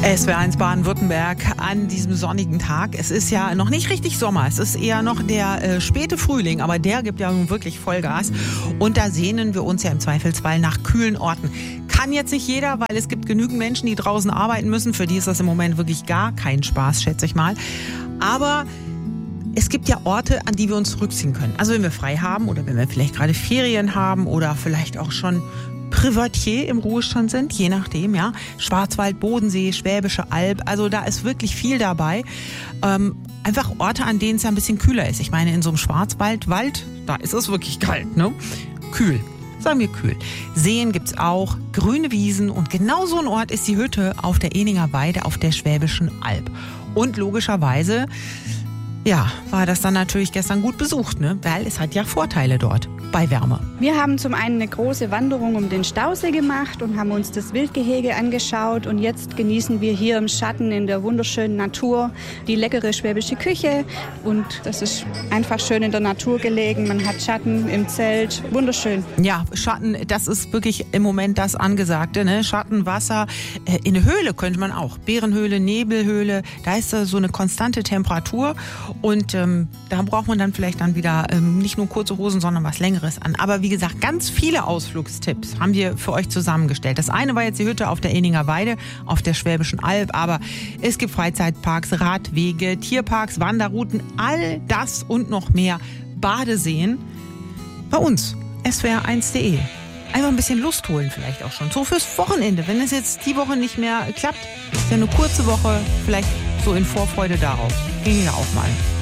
SWR1 Baden-Württemberg an diesem sonnigen Tag. Es ist ja noch nicht richtig Sommer, es ist eher noch der späte Frühling, aber der gibt ja nun wirklich Vollgas. Und da sehnen wir uns ja im Zweifelsfall nach kühlen Orten. Kann jetzt nicht jeder, weil es gibt genügend Menschen, die draußen arbeiten müssen. Für die ist das im Moment wirklich gar kein Spaß, schätze ich mal. Aber es gibt ja Orte, an die wir uns zurückziehen können. Also wenn wir frei haben oder wenn wir vielleicht gerade Ferien haben oder vielleicht auch schon Privatier im Ruhestand sind, je nachdem, ja. Schwarzwald, Bodensee, Schwäbische Alb, also da ist wirklich viel dabei. Einfach Orte, an denen es ja ein bisschen kühler ist. Ich meine, in so einem Schwarzwaldwald, da ist es wirklich kalt, ne? Kühl. Sagen wir kühl. Seen gibt's auch, grüne Wiesen und genau so ein Ort ist die Hütte auf der Eninger Weide auf der Schwäbischen Alb. Und logischerweise, ja, war das dann natürlich gestern gut besucht, ne? Weil es hat ja Vorteile dort bei Wärme. Wir haben zum einen eine große Wanderung um den Stausee gemacht und haben uns das Wildgehege angeschaut. Und jetzt genießen wir hier im Schatten in der wunderschönen Natur die leckere schwäbische Küche. Und das ist einfach schön in der Natur gelegen. Man hat Schatten im Zelt. Wunderschön. Ja, Schatten, das ist wirklich im Moment das Angesagte, ne? Schatten, Wasser. In eine Höhle könnte man auch. Bärenhöhle, Nebelhöhle. Da ist so eine konstante Temperatur. Und da braucht man dann vielleicht dann wieder nicht nur kurze Hosen, sondern was Längeres an. Aber wie gesagt, ganz viele Ausflugstipps haben wir für euch zusammengestellt. Das eine war jetzt die Hütte auf der Eninger Weide, auf der Schwäbischen Alb. Aber es gibt Freizeitparks, Radwege, Tierparks, Wanderrouten, all das und noch mehr. Badeseen bei uns, swr1.de. Einfach ein bisschen Lust holen vielleicht auch schon. So fürs Wochenende, wenn es jetzt die Woche nicht mehr klappt, ist ja eine kurze Woche, vielleicht so in Vorfreude darauf. Ging ja auch mal.